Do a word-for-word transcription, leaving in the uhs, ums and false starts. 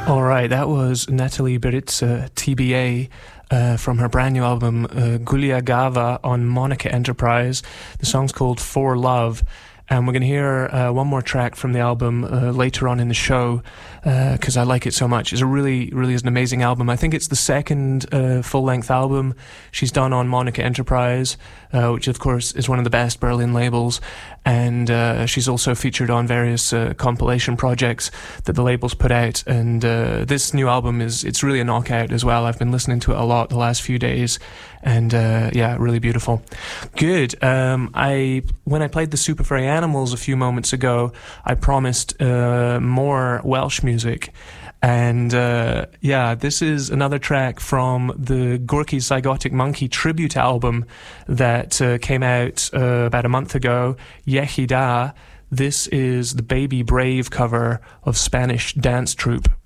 All right, that was Natalie Beritza, T B A, uh, from her brand new album uh, Gulia Gava on Monica Enterprise. The song's called For Love. And we're going to hear uh, one more track from the album uh, later on in the show because uh, I like it so much. It's a really, really is an amazing album. I think it's the second uh, full-length album she's done on Monica Enterprise, uh, which of course is one of the best Berlin labels. And uh, she's also featured on various uh, compilation projects that the labels put out. And uh, this new album is it's really a knockout as well. I've been listening to it a lot the last few days. And uh, yeah, really beautiful. Good. Um, I when I played the Super Furry Animals a few moments ago, I promised uh, more Welsh music. And uh, yeah, this is another track from the Gorky's Zygotic Monkey tribute album that uh, came out uh, about a month ago, Yechida. This is the Baby Brave cover of Spanish Dance Troupe.